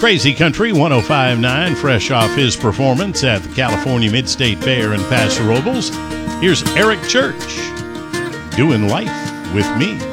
Crazy Country 105.9, fresh off his performance at the California Mid-State Fair in Paso Robles. Here's Eric Church, Doing Life with Me.